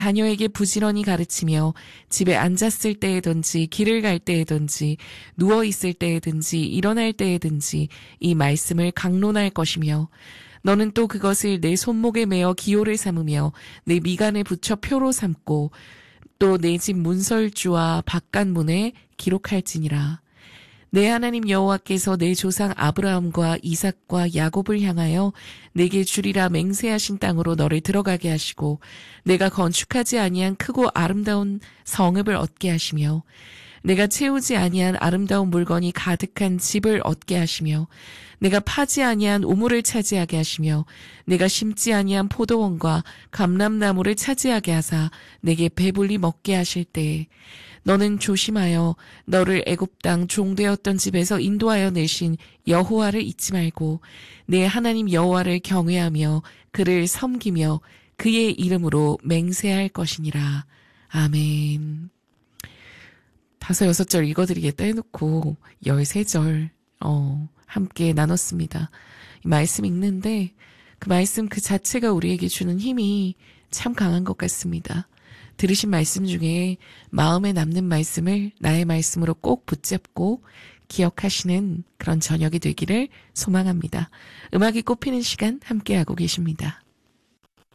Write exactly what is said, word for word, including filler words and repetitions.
자녀에게 부지런히 가르치며 집에 앉았을 때에든지 길을 갈 때에든지 누워있을 때에든지 일어날 때에든지 이 말씀을 강론할 것이며 너는 또 그것을 내 손목에 매어 기호를 삼으며 내 미간에 붙여 표로 삼고 또 내 집 문설주와 바깥문에 기록할지니라. 내 하나님 여호와께서 내 조상 아브라함과 이삭과 야곱을 향하여 내게 주리라 맹세하신 땅으로 너를 들어가게 하시고 내가 건축하지 아니한 크고 아름다운 성읍을 얻게 하시며 내가 채우지 아니한 아름다운 물건이 가득한 집을 얻게 하시며 내가 파지 아니한 우물을 차지하게 하시며 내가 심지 아니한 포도원과 감람나무를 차지하게 하사 내게 배불리 먹게 하실 때에 너는 조심하여 너를 애굽 땅 종되었던 집에서 인도하여 내신 여호와를 잊지 말고 내 하나님 여호와를 경외하며 그를 섬기며 그의 이름으로 맹세할 것이니라. 아멘. 다섯 여섯 절 읽어드리겠다 해놓고 열세 절 어, 함께 나눴습니다. 이 말씀 읽는데 그 말씀 그 자체가 우리에게 주는 힘이 참 강한 것 같습니다. 들으신 말씀 중에 마음에 남는 말씀을 나의 말씀으로 꼭 붙잡고 기억하시는 그런 저녁이 되기를 소망합니다. 음악이 꼽히는 시간 함께하고 계십니다.